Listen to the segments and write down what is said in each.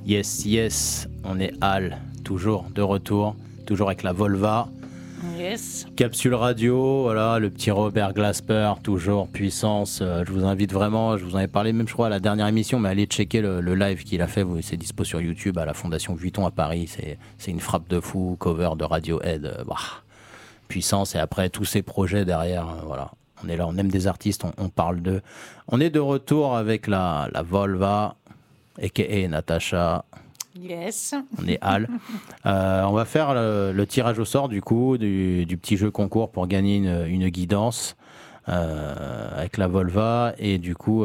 Yes, on est Al, toujours de retour, toujours avec la Volva. Yes. Capsule radio, voilà, le petit Robert Glasper, toujours puissance. Je vous invite vraiment, je vous en ai parlé même je crois à la dernière émission, mais allez checker le live qu'il a fait, c'est dispo sur YouTube à la Fondation Vuitton à Paris. C'est une frappe de fou, cover de Radiohead, puissance, et après tous ces projets derrière, voilà. On est là, on aime des artistes, on parle d'eux. On est de retour avec la Volva, a.k.a. Natacha. Yes. On est Al. On va faire le tirage au sort du coup du petit jeu concours pour gagner une guidance avec la Volva, et du coup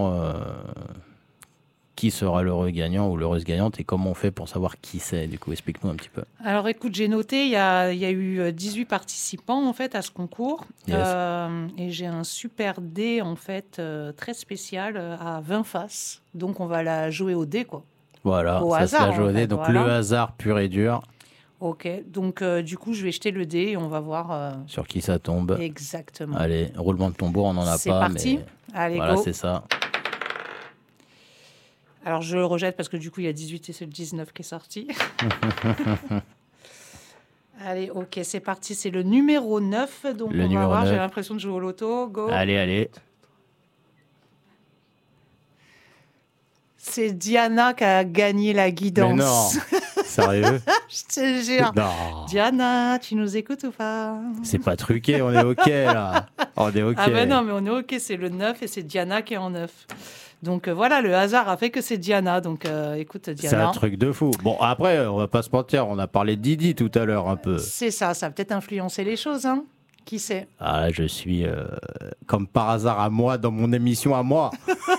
qui sera l'heureux gagnant ou l'heureuse gagnante, et comment on fait pour savoir qui c'est, du coup explique-nous un petit peu. Alors écoute, j'ai noté, il y a eu 18 participants en fait à ce concours. Yes. Et j'ai un super dé en fait très spécial à 20 faces. Donc on va la jouer au dé quoi. Voilà, au ça hasard, se la joue au en dé, fait, donc voilà. le hasard pur et dur. Ok, donc du coup je vais jeter le dé et on va voir sur qui ça tombe. Exactement. Allez, roulement de tambour, on n'en a C'est pas. parti. Mais allez, voilà, go. c'est ça. Alors je le rejette parce que du coup il y a 18 et c'est le 19 qui est sorti. Allez, ok, c'est parti, c'est le numéro 9. Donc Le on va numéro voir, 9. j'ai l'impression de jouer au loto. Go. Allez. C'est Diana qui a gagné la guidance. Mais non, sérieux? Je te jure. Non. Diana, tu nous écoutes ou pas? C'est pas truqué, on est OK là. On est OK. Ah ben non, mais on est OK, c'est le 9 et c'est Diana qui est en 9. Donc voilà, le hasard a fait que c'est Diana. Donc écoute, Diana. C'est un truc de fou. Bon, après, on va pas se mentir, on a parlé de Didi tout à l'heure un peu. C'est ça a peut-être influencé les choses, hein. Qui sait? Ah, je suis comme par hasard à moi dans mon émission à moi.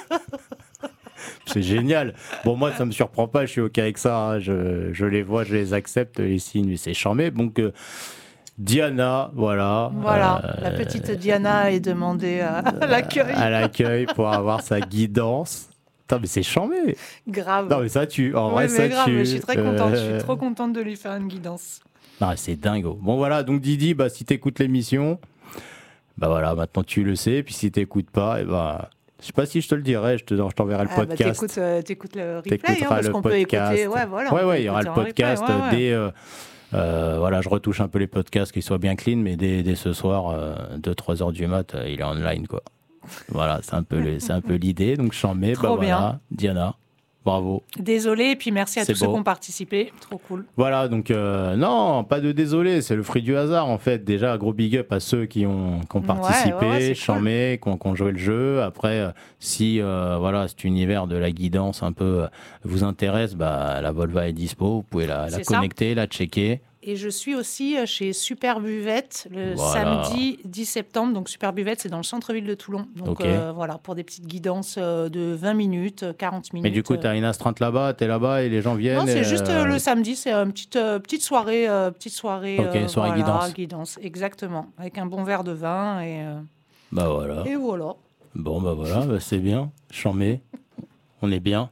C'est génial. Bon, moi, ça me surprend pas, je suis OK avec ça. Hein. Je les vois, je les accepte, les signes, c'est charmé. Donc, Diana, voilà. Voilà, la petite Diana est demandée à l'accueil. À l'accueil pour avoir sa guidance. Putain, mais c'est charmé. Grave. Non, mais ça tue. En vrai, ça grave, tue. je suis très contente. Je suis trop contente de lui faire une guidance. Non, c'est dingo. Bon, voilà. Donc, Didi, si t'écoutes l'émission, voilà, maintenant tu le sais. Puis si t'écoutes pas, je sais pas si je te le dirai, je t'enverrai le podcast. T'écoutes le replay, parce le qu'on podcast. peut écouter. Ouais, voilà. Ouais, il y aura le podcast replay, dès. Voilà, je retouche un peu les podcasts, qu'ils soient bien clean, mais dès ce soir, 2-3 heures du mat, il est online, quoi. Voilà, c'est un peu l'idée. Donc, j'en mets, Trop bien. Voilà, Diana, bravo. Désolé, et puis merci à tous ceux qui ont participé. Trop cool. Voilà, donc non, pas de désolé, c'est le fruit du hasard, en fait. Déjà, gros big up à ceux qui ont participé, charmé, qui ont joué le jeu. Après, si cet univers de la guidance un peu vous intéresse, la Volva est dispo, vous pouvez la connecter, la checker. Et je suis aussi chez Super Buvette le samedi 10 septembre. Donc Super Buvette, c'est dans le centre-ville de Toulon. Donc voilà, pour des petites guidances de 20 minutes, 40 minutes. Mais du coup, tu as une astreinte là-bas, tu es là-bas et les gens viennent? Non, c'est juste le samedi, c'est une petite soirée. Ok, soirée guidance. Exactement. Avec un bon verre de vin et... voilà. Et voilà. Bon, voilà, c'est bien. Chambé. On est bien.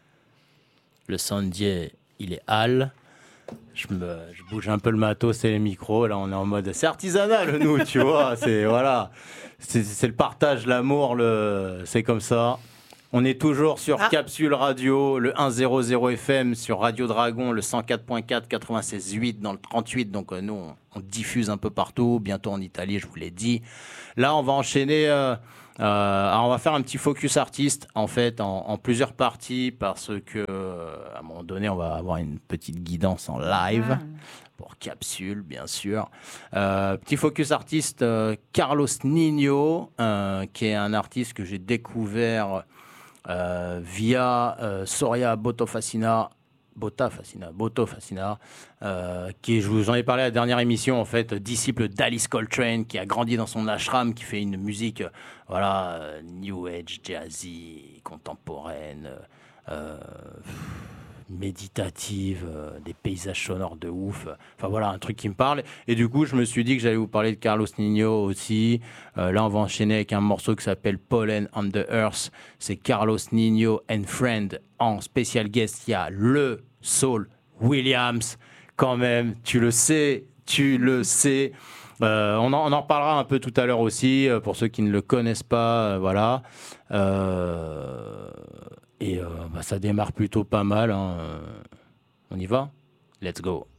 Le Sandier, il est Al. Je bouge un peu le matos et les micros. Là, on est en mode... C'est artisanal, nous, tu vois. C'est le partage, l'amour, c'est comme ça. On est toujours sur Capsule Radio, le 100 FM, sur Radio Dragon, le 104.4, 96.8 dans le 38. Donc, nous, on diffuse un peu partout. Bientôt en Italie, je vous l'ai dit. Là, on va enchaîner... alors on va faire un petit focus artiste en fait en plusieurs parties, parce que à un moment donné on va avoir une petite guidance en live pour Capsule, bien sûr. Petit focus artiste, Carlos Nino, qui est un artiste que j'ai découvert via Soria Botofacina, qui, je vous en ai parlé à la dernière émission, en fait, disciple d'Alice Coltrane, qui a grandi dans son ashram, qui fait une musique, new age, jazzy, contemporaine, méditative, des paysages sonores de ouf. Enfin voilà, un truc qui me parle. Et du coup, je me suis dit que j'allais vous parler de Carlos Nino aussi. Là, on va enchaîner avec un morceau qui s'appelle Pollen on the Earth. C'est Carlos Nino and Friend. En spécial guest, il y a le Saul Williams. Quand même, tu le sais. On en reparlera un peu tout à l'heure aussi, pour ceux qui ne le connaissent pas. Voilà. Et ça démarre plutôt pas mal. Hein. On y va? Let's go.